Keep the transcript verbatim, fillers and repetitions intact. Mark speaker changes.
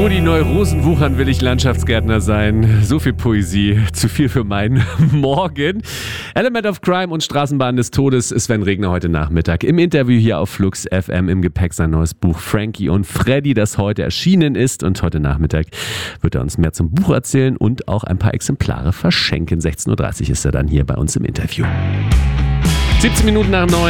Speaker 1: Wo die Neurosen wuchern, will ich Landschaftsgärtner sein. So viel Poesie, zu viel für meinen Morgen. Element of Crime und Straßenbahn des Todes, Sven Regner heute Nachmittag. Im Interview hier auf Flux F M, im Gepäck sein neues Buch Frankie und Freddy, das heute erschienen ist. Und heute Nachmittag wird er uns mehr zum Buch erzählen und auch ein paar Exemplare verschenken. sechzehn Uhr dreißig ist er dann hier bei uns im Interview. siebzehn Minuten nach neun.